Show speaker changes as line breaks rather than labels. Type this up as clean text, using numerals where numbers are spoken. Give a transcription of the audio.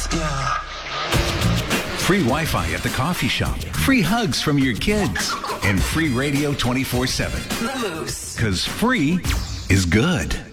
Free Wi-Fi at the coffee shop. Free hugs from your kids. And free radio 24/7.
The Moose.
Because free is good.